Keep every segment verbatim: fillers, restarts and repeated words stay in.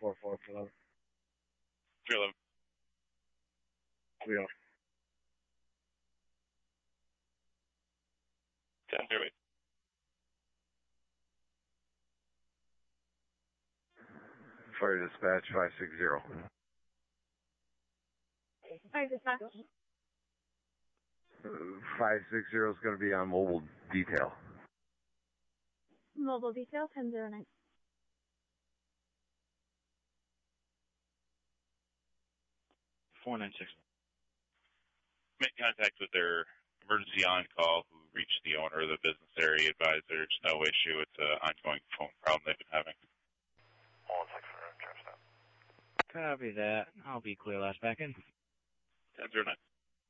four four for eleven. three eleven. We are. ten zero eight. Fire dispatch five six zero. Fire dispatch. five six zero is going to be on mobile detail. Mobile detail ten zero nine. four nine six. Make contact with their emergency on-call who reached the owner of the business area. Advised there's no issue. It's an ongoing phone problem they've been having. one six zero, trap stop. Copy that. I'll be clear last back in. ten zero nine.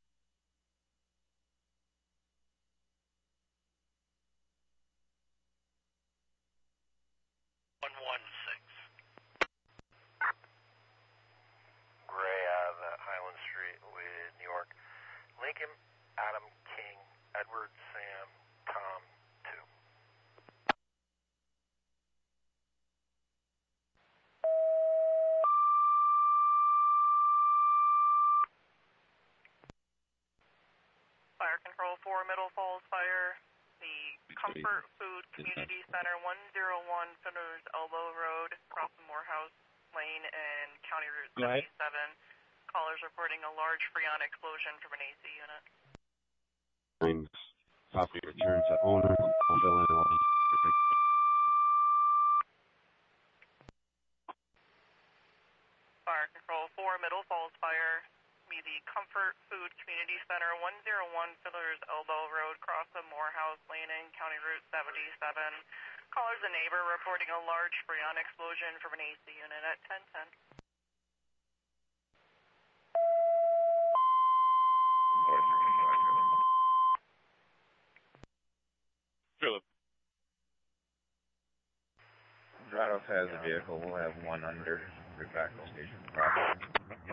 one one six. Gray Ave at Highland Street with New York. Lincoln, Adam, King, Edward, Sam, Tom, two. Fire Control four, Middle Falls Fire. The Comfort Food Community Center, one oh one Fiddler's Elbow Road, across the Morehouse Lane and County Route seventy-seven. Callers reporting a large freon explosion from an A C unit. Nine copy return to owner. I'll fill in all these. Fire Control four, Middle Falls Fire. Be the Comfort Food Community Center, one oh one Fiddler's Elbow Road, across the Morehouse Lane and County Route seventy-seven. Callers a neighbor reporting a large freon explosion from an A C unit at ten ten. Philip. Drados has a vehicle. We'll have one under. Refacto station.